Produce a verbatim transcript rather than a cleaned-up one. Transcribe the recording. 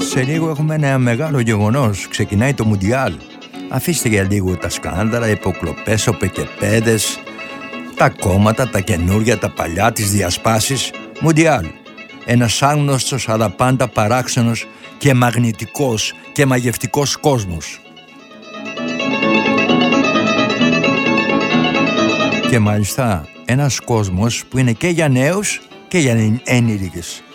Σε λίγο έχουμε ένα μεγάλο γεγονός. Ξεκινάει το Μουντιάλ. Αφήστε για λίγο τα σκάνδαλα, υποκλοπές, οπεκεπέδες, τα κόμματα, τα καινούρια, τα παλιά, τις διασπάσεις. Μουντιάλ. Ένας άγνωστος αλλά πάντα παράξενος και μαγνητικός και μαγευτικός κόσμος. Και μάλιστα ένας κόσμος που είναι και για νέους και για ενήλικες.